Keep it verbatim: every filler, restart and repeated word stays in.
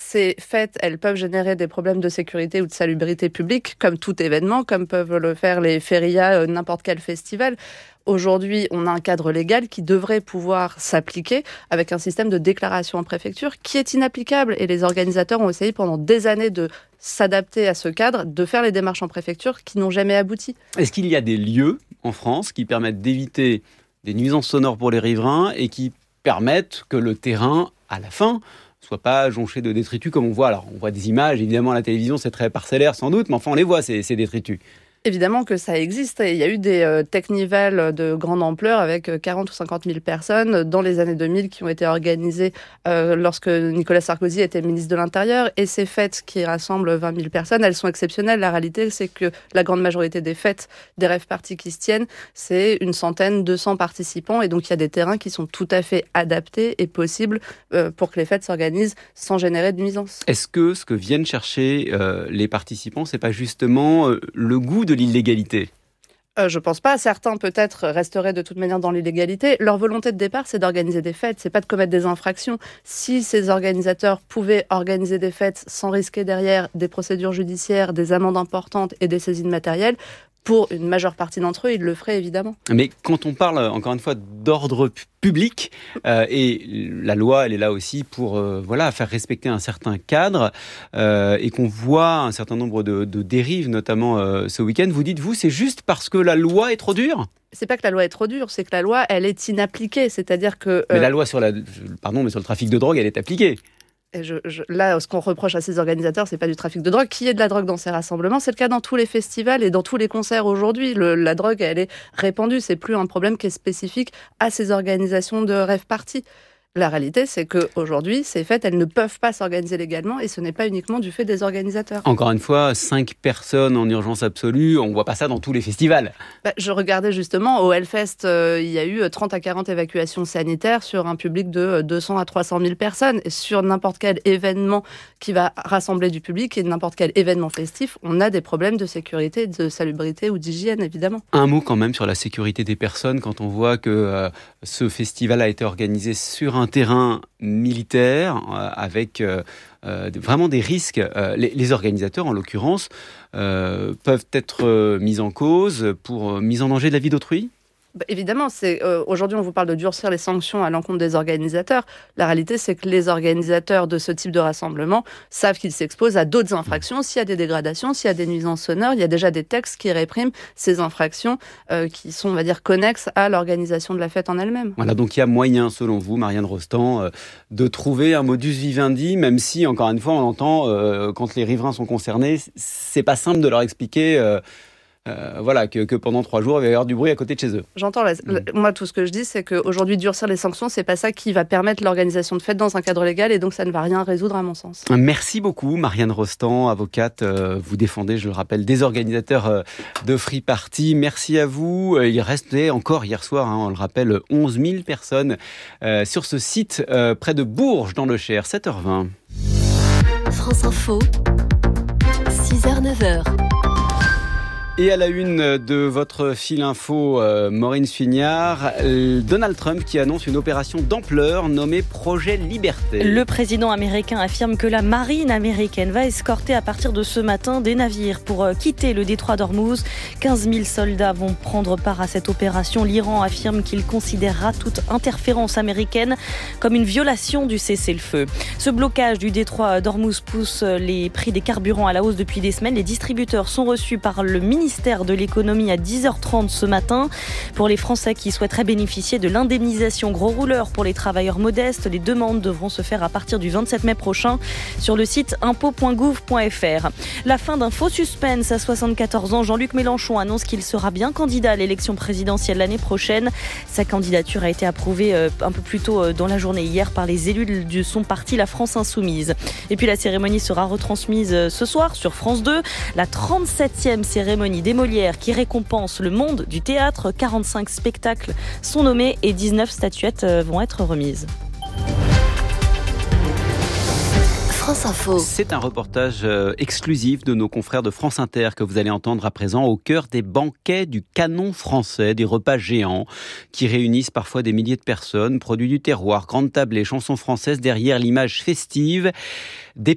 ces fêtes, elles peuvent générer des problèmes de sécurité ou de salubrité publique, comme tout événement, comme peuvent le faire les férias, euh, n'importe quel festival. Aujourd'hui, on a un cadre légal qui devrait pouvoir s'appliquer avec un système de déclaration en préfecture qui est inapplicable. Et les organisateurs ont essayé pendant des années de s'adapter à ce cadre, de faire les démarches en préfecture qui n'ont jamais abouti. Est-ce qu'il y a des lieux en France qui permettent d'éviter des nuisances sonores pour les riverains et qui permettent que le terrain, à la fin, soit pas jonché de détritus comme on voit. Alors, on voit des images, évidemment, à la télévision, c'est très parcellaire sans doute, mais enfin, on les voit, ces, ces détritus. Évidemment que ça existe. Il y a eu des euh, technivals de grande ampleur avec quarante ou cinquante mille personnes dans les années deux mille qui ont été organisées euh, lorsque Nicolas Sarkozy était ministre de l'Intérieur. Et ces fêtes qui rassemblent vingt mille personnes, elles sont exceptionnelles. La réalité, c'est que la grande majorité des fêtes, des rave-parties qui se tiennent, c'est une centaine, deux cents participants. Et donc, il y a des terrains qui sont tout à fait adaptés et possibles euh, pour que les fêtes s'organisent sans générer de nuisances. Est-ce que ce que viennent chercher euh, les participants, c'est pas justement euh, le goût de l'illégalité ? Euh, je pense pas. Certains, peut-être, resteraient de toute manière dans l'illégalité. Leur volonté de départ, c'est d'organiser des fêtes, c'est pas de commettre des infractions. Si ces organisateurs pouvaient organiser des fêtes sans risquer derrière des procédures judiciaires, des amendes importantes et des saisines matérielles, pour une majeure partie d'entre eux, ils le feraient évidemment. Mais quand on parle, encore une fois, d'ordre public, euh, et la loi, elle est là aussi pour euh, voilà, faire respecter un certain cadre, euh, et qu'on voit un certain nombre de, de dérives, notamment euh, ce week-end, vous dites, vous, c'est juste parce que la loi est trop dure ? C'est pas que la loi est trop dure, c'est que la loi, elle est inappliquée. C'est-à-dire que... Euh... Mais la loi sur, la, pardon, mais sur le trafic de drogue, elle est appliquée. Et je, je, là, ce qu'on reproche à ces organisateurs, c'est pas du trafic de drogue. Qu'il y ait de la drogue dans ces rassemblements, c'est le cas dans tous les festivals et dans tous les concerts aujourd'hui. Le, la drogue, elle est répandue. C'est plus un problème qui est spécifique à ces organisations de rave-party. La réalité, c'est qu'aujourd'hui, ces fêtes, elles ne peuvent pas s'organiser légalement et ce n'est pas uniquement du fait des organisateurs. Encore une fois, cinq personnes en urgence absolue, on ne voit pas ça dans tous les festivals. Bah, je regardais justement, au Hellfest, euh, il y a eu trente à quarante évacuations sanitaires sur un public de deux cents à trois cent mille personnes. Et sur n'importe quel événement qui va rassembler du public et n'importe quel événement festif, on a des problèmes de sécurité, de salubrité ou d'hygiène, évidemment. Un mot quand même sur la sécurité des personnes quand on voit que euh, ce festival a été organisé sur un un terrain militaire euh, avec euh, euh, vraiment des risques. Euh, les, les organisateurs, en l'occurrence, euh, peuvent être euh, mis en cause pour euh, mise en danger de la vie d'autrui ? Bah, évidemment, c'est, euh, aujourd'hui on vous parle de durcir les sanctions à l'encontre des organisateurs. La réalité, c'est que les organisateurs de ce type de rassemblement savent qu'ils s'exposent à d'autres infractions. S'il y a des dégradations, s'il y a des nuisances sonores, il y a déjà des textes qui répriment ces infractions euh, qui sont, on va dire, connexes à l'organisation de la fête en elle-même. Voilà, donc il y a moyen, selon vous, Marianne Rostand, euh, de trouver un modus vivendi, même si, encore une fois, on entend, euh, quand les riverains sont concernés, c'est pas simple de leur expliquer... Euh, Euh, voilà, que, que pendant trois jours, il va y avoir du bruit à côté de chez eux. J'entends. La, la, moi, tout ce que je dis, c'est qu'aujourd'hui, durcir les sanctions, c'est pas ça qui va permettre l'organisation de fêtes dans un cadre légal, et donc ça ne va rien résoudre, à mon sens. Merci beaucoup, Marianne Rostand, avocate. Euh, vous défendez, je le rappelle, des organisateurs euh, de Free Party. Merci à vous. Euh, il restait encore hier soir, hein, on le rappelle, onze mille personnes euh, sur ce site euh, près de Bourges, dans le Cher, sept heures vingt. France Info, six heures neuf heures. Et à la une de votre fil info, euh, Maureen Suignard, euh, Donald Trump qui annonce une opération d'ampleur nommée Projet Liberté. Le président américain affirme que la marine américaine va escorter à partir de ce matin des navires pour euh, quitter le détroit d'Ormuz. quinze mille soldats vont prendre part à cette opération. L'Iran affirme qu'il considérera toute interférence américaine comme une violation du cessez-le-feu. Ce blocage du détroit d'Ormuz pousse les prix des carburants à la hausse depuis des semaines. Les distributeurs sont reçus par le ministère ministère de l'économie à dix heures trente ce matin. Pour les Français qui souhaiteraient bénéficier de l'indemnisation gros rouleur pour les travailleurs modestes, les demandes devront se faire à partir du vingt-sept mai prochain sur le site impôt point gouv point f r. La fin d'un faux suspense à soixante-quatorze ans. Jean-Luc Mélenchon annonce qu'il sera bien candidat à l'élection présidentielle l'année prochaine. Sa candidature a été approuvée un peu plus tôt dans la journée hier par les élus de son parti, la France Insoumise. Et puis la cérémonie sera retransmise ce soir sur France deux. La trente-septième cérémonie des Molières qui récompense le monde du théâtre. quarante-cinq spectacles sont nommés et dix-neuf statuettes vont être remises. France Info. C'est un reportage euh, exclusif de nos confrères de France Inter que vous allez entendre à présent au cœur des banquets du canon français, des repas géants qui réunissent parfois des milliers de personnes, produits du terroir, grandes tablées, chansons françaises derrière l'image festive des